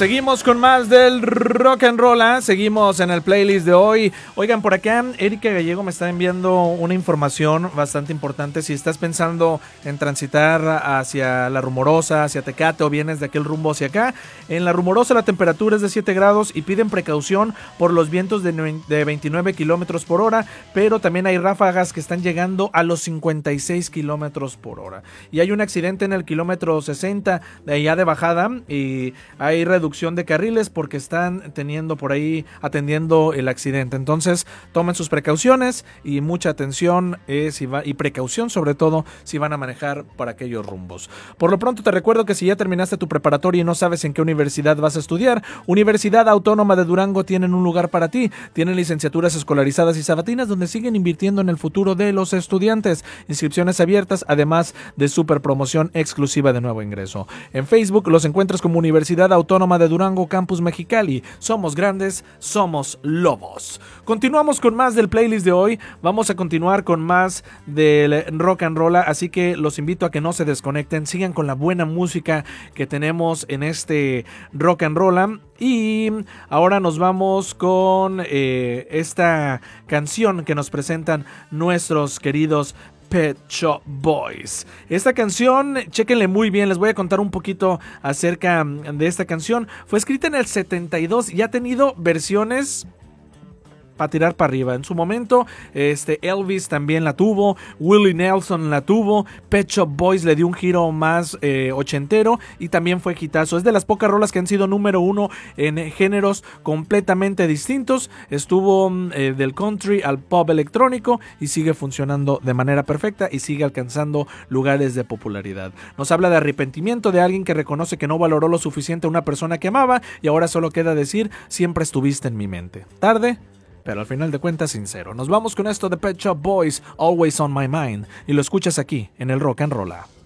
Seguimos con más del rock and roll, seguimos en el playlist de hoy. Oigan, por acá Erika Gallego me está enviando una información bastante importante. Si estás pensando en transitar hacia La Rumorosa, hacia Tecate, o vienes de aquel rumbo hacia acá, en La Rumorosa la temperatura es de 7 grados y piden precaución por los vientos de 29 kilómetros por hora, pero también hay ráfagas que están llegando a los 56 kilómetros por hora. Y hay un accidente en el kilómetro 60 de allá de bajada y hay reducción de carriles porque están teniendo por ahí atendiendo el accidente. Entonces tomen sus precauciones y mucha atención y precaución sobre todo si van a manejar por aquellos rumbos. Por lo pronto te recuerdo que si ya terminaste tu preparatoria y no sabes en qué universidad vas a estudiar, Universidad Autónoma de Durango tienen un lugar para ti. Tienen licenciaturas escolarizadas y sabatinas donde siguen invirtiendo en el futuro de los estudiantes. Inscripciones abiertas, además de super promoción exclusiva de nuevo ingreso. En Facebook los encuentras como Universidad Autónoma de Durango Campus Mexicali. Somos grandes, somos lobos. Continuamos con más del playlist de hoy. Vamos a continuar con más del rock and roll, así que los invito a que no se desconecten, sigan con la buena música que tenemos en este rock and roll. Y ahora nos vamos con esta canción que nos presentan nuestros queridos Pet Shop Boys. Esta canción, chéquenle muy bien, les voy a contar un poquito acerca de esta canción. Fue escrita en el 72 y ha tenido versiones para tirar para arriba. En su momento, Elvis también la tuvo, Willie Nelson la tuvo, Pet Shop Boys le dio un giro más ochentero y también fue hitazo. Es de las pocas rolas que han sido número uno en géneros completamente distintos. Estuvo del country al pop electrónico y sigue funcionando de manera perfecta y sigue alcanzando lugares de popularidad. Nos habla de arrepentimiento de alguien que reconoce que no valoró lo suficiente a una persona que amaba y ahora solo queda decir: siempre estuviste en mi mente. Tarde, pero al final de cuentas sincero. Nos vamos con esto de Pet Shop Boys, Always on My Mind, y lo escuchas aquí en el Rock and Roll.